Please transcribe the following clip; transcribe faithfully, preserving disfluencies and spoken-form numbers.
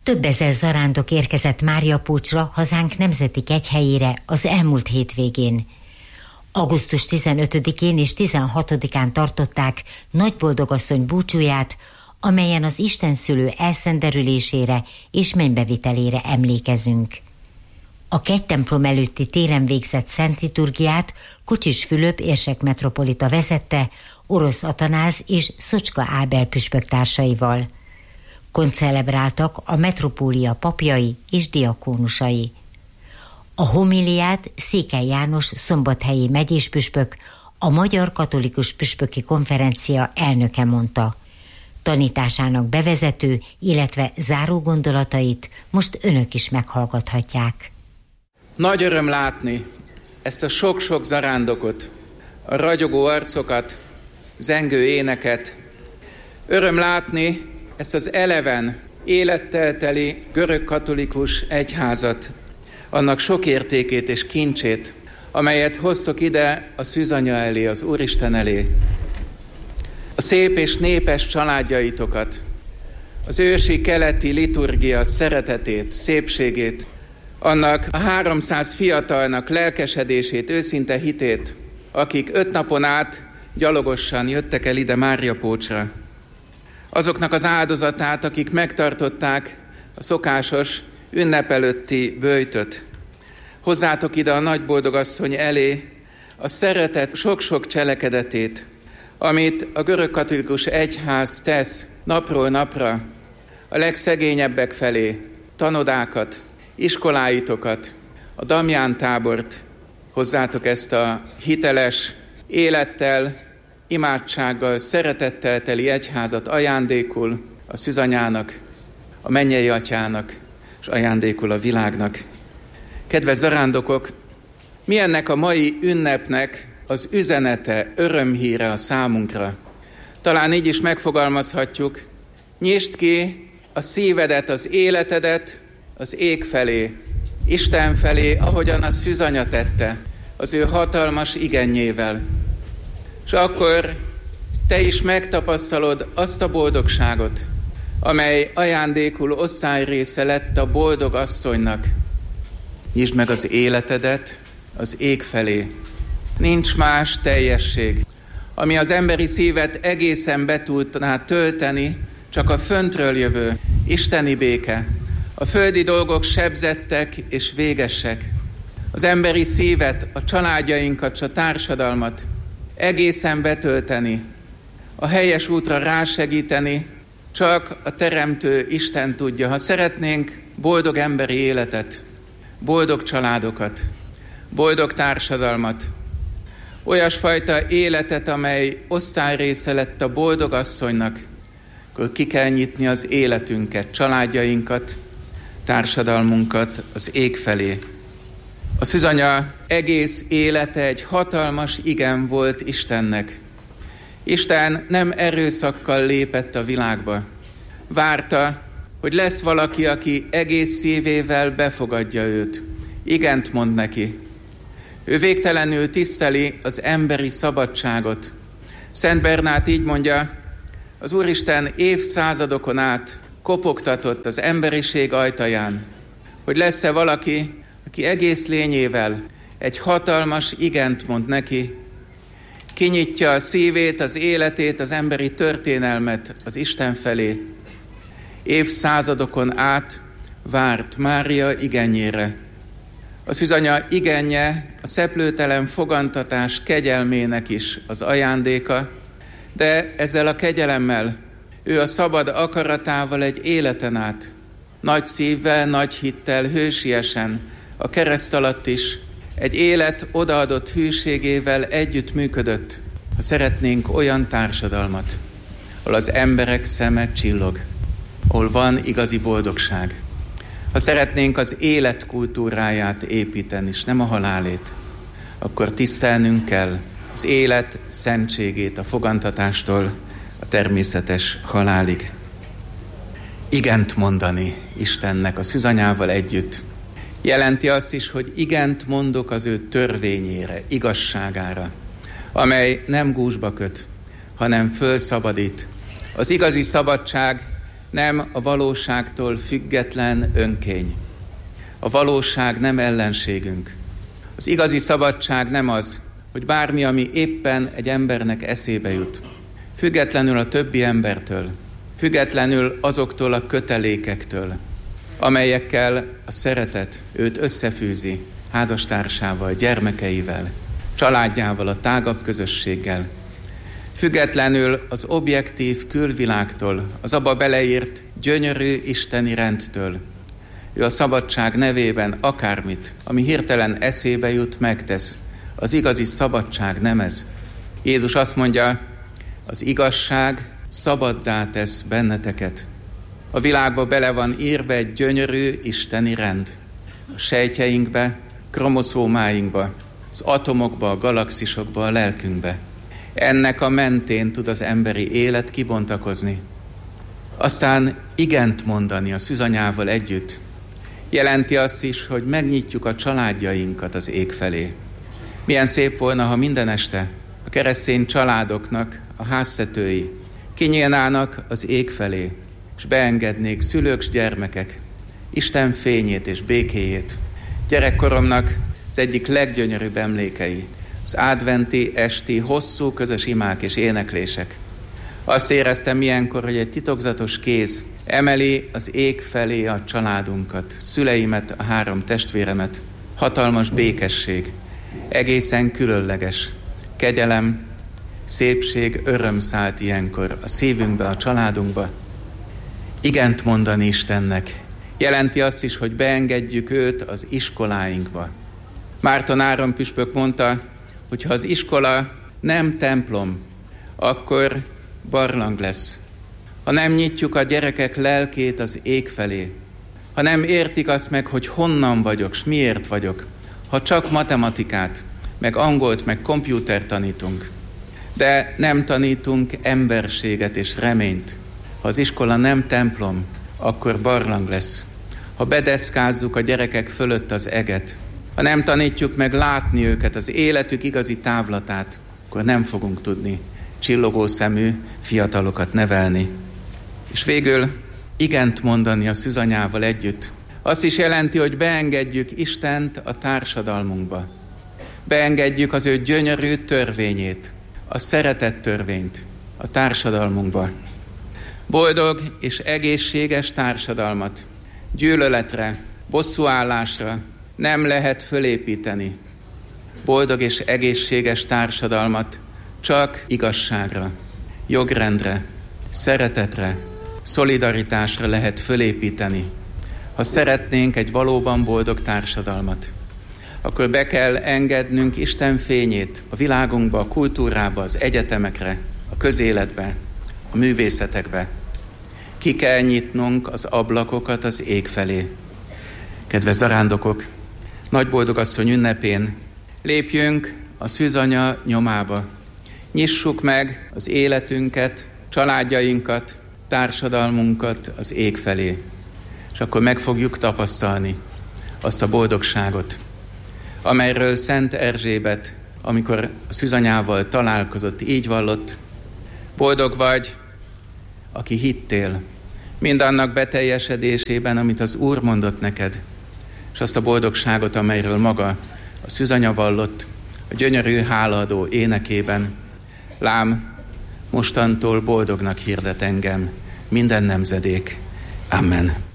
Több ezer zarándok érkezett Máriapócsra, hazánk nemzeti kegyhelyére az elmúlt hétvégén. augusztus tizenötödikén és tizenhatodikán tartották Nagyboldogasszony búcsúját, amelyen az istenszülő elszenderülésére és mennybevitelére emlékezünk. A kegytemplom előtti téren végzett szent liturgiát Kocsis Fülöp érsek metropolita vezette, Orosz Atanáz és Szocska Ábel püspök társaival. Koncelebráltak a metropólia papjai és diakónusai. A homiliát Székely János szombathelyi megyéspüspök, a Magyar Katolikus Püspöki Konferencia elnöke mondta. Tanításának bevezető, illetve záró gondolatait most önök is meghallgathatják. Nagy öröm látni ezt a sok-sok zarándokot, a ragyogó arcokat, zengő éneket. Öröm látni ezt az eleven, élettel teli görögkatolikus egyházat, annak sok értékét és kincsét, amelyet hoztok ide a szűzanya elé, az Úristen elé. A szép és népes családjaitokat, az ősi keleti liturgia szeretetét, szépségét, annak a háromszáz fiatalnak lelkesedését, őszinte hitét, akik öt napon át gyalogosan jöttek el ide Máriapócsra. Azoknak az áldozatát, akik megtartották a szokásos ünnep előtti böjtöt. Hozzátok ide a Nagyboldogasszony elé a szeretet sok-sok cselekedetét, amit a görögkatolikus egyház tesz napról napra a legszegényebbek felé, tanodákat, iskoláitokat, a Damján tábort, hozzátok ezt a hiteles, élettel, imádsággal, szeretettel teli egyházat ajándékul a szűzanyának, a mennyei atyának, és ajándékul a világnak. Kedves zarándokok, mi ennek a mai ünnepnek az üzenete, örömhíre a számunkra? Talán így is megfogalmazhatjuk, nyisd ki a szívedet, az életedet az ég felé, Isten felé, ahogyan a szűzanya tette, az ő hatalmas igennyével. És akkor te is megtapasztalod azt a boldogságot, amely ajándékul osztályrésze lett a boldog asszonynak. Nyisd meg az életedet az ég felé. Nincs más teljesség, ami az emberi szívet egészen be tudná tölteni, csak a föntről jövő isteni béke. A földi dolgok sebzettek és végesek. Az emberi szívet, a családjainkat, a társadalmat egészen betölteni, a helyes útra rásegíteni, csak a teremtő Isten tudja. Ha szeretnénk boldog emberi életet, boldog családokat, boldog társadalmat, olyasfajta életet, amely osztályrésze lett a boldog asszonynak, akkor ki kell nyitni az életünket, családjainkat, társadalmunkat az ég felé. A szűzanya egész élete egy hatalmas igen volt Istennek. Isten nem erőszakkal lépett a világba. Várta, hogy lesz valaki, aki egész szívével befogadja őt. Igent mond neki. Ő végtelenül tiszteli az emberi szabadságot. Szent Bernát így mondja, az Úristen évszázadokon át kopogtatott az emberiség ajtaján, hogy lesz-e valaki, aki egész lényével egy hatalmas igent mond neki, kinyitja a szívét, az életét, az emberi történelmet az Isten felé. Évszázadokon át várt Mária igenjére. A szűzanya igenje a szeplőtelen fogantatás kegyelmének is az ajándéka, de ezzel a kegyelemmel ő a szabad akaratával egy életen át, nagy szívvel, nagy hittel, hősiesen, a kereszt alatt is egy élet odaadott hűségével együtt működött. Ha szeretnénk olyan társadalmat, ahol az emberek szeme csillog, ahol van igazi boldogság, ha szeretnénk az élet kultúráját építeni, és nem a halálét, akkor tisztelnünk kell az élet szentségét a fogantatástól a természetes halálig. Igent mondani Istennek a szűzanyával együtt jelenti azt is, hogy igent mondok az ő törvényére, igazságára, amely nem gúzsba köt, hanem fölszabadít. Az igazi szabadság nem a valóságtól független önkény. A valóság nem ellenségünk. Az igazi szabadság nem az, hogy bármi, ami éppen egy embernek eszébe jut, függetlenül a többi embertől, függetlenül azoktól a kötelékektől, amelyekkel a szeretet őt összefűzi házastársával, gyermekeivel, családjával, a tágabb közösséggel, függetlenül az objektív külvilágtól, az abba beleírt gyönyörű isteni rendtől. Ő a szabadság nevében akármit, ami hirtelen eszébe jut, megtesz. Az igazi szabadság nem ez. Jézus azt mondja, az igazság szabaddá tesz benneteket. A világba bele van írva egy gyönyörű isteni rend. A sejtjeinkbe, kromoszómáinkba, az atomokba, a galaxisokba, a lelkünkbe. Ennek a mentén tud az emberi élet kibontakozni. Aztán igent mondani a szűzanyával együtt. Jelenti azt is, hogy megnyitjuk a családjainkat az ég felé. Milyen szép volna, ha minden este a keresztény családoknak a háztetői kinyílnának az ég felé, és beengednék szülők s gyermekek Isten fényét és békéjét. Gyerekkoromnak az egyik leggyönyörűbb emlékei, az adventi, esti, hosszú közös imák és éneklések. Azt éreztem ilyenkor, hogy egy titokzatos kéz emeli az ég felé a családunkat, szüleimet, a három testvéremet. Hatalmas békesség, egészen különleges kegyelem, szépség, öröm szállt ilyenkor a szívünkbe, a családunkba. Igent mondani Istennek jelenti azt is, hogy beengedjük őt az iskoláinkba. Márton áronpüspök mondta, hogy ha az iskola nem templom, akkor barlang lesz. Ha nem nyitjuk a gyerekek lelkét az ég felé, ha nem értik azt meg, hogy honnan vagyok, s miért vagyok, ha csak matematikát, meg angolt, meg kompjútert tanítunk, de nem tanítunk emberséget és reményt. Ha az iskola nem templom, akkor barlang lesz. Ha bedeszkázzuk a gyerekek fölött az eget, ha nem tanítjuk meg látni őket, az életük igazi távlatát, akkor nem fogunk tudni csillogó szemű fiatalokat nevelni. És végül igent mondani a szűzanyával együtt. Azt is jelenti, hogy beengedjük Istent a társadalmunkba. Beengedjük az ő gyönyörű törvényét, a szeretet törvényt a társadalmunkba. Boldog és egészséges társadalmat gyűlöletre, bosszúállásra nem lehet fölépíteni. Boldog és egészséges társadalmat csak igazságra, jogrendre, szeretetre, szolidaritásra lehet fölépíteni. Ha szeretnénk egy valóban boldog társadalmat, akkor be kell engednünk Isten fényét a világunkba, a kultúrába, az egyetemekre, a közéletbe, a művészetekbe. Ki kell nyitnunk az ablakokat az ég felé. Kedves zarándokok, Nagyboldogasszony ünnepén lépjünk a szűzanya nyomába. Nyissuk meg az életünket, családjainkat, társadalmunkat az ég felé. És akkor meg fogjuk tapasztalni azt a boldogságot, amelyről Szent Erzsébet, amikor a szűzanyával találkozott, így vallott: boldog vagy, aki hittél, mindannak beteljesedésében, amit az Úr mondott neked, és azt a boldogságot, amelyről maga a szűzanya vallott, a gyönyörű hálaadó énekében: lám, mostantól boldognak hirdet engem minden nemzedék. Amen.